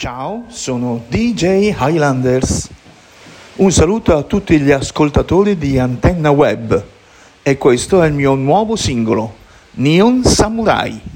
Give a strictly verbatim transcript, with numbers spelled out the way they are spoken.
Ciao, sono D J Highlanders. Un saluto a tutti gli ascoltatori di Antenna Web e questo è il mio nuovo singolo, Neon Samurai.